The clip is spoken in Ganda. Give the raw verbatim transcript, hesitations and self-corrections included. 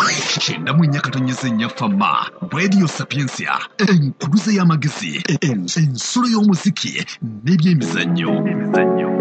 Kyenda mu nnya katonnyesa ennya fama Radio Sapiensia enkuluze y'amagezi ensolo y'omuziki n'ebyemizannyo.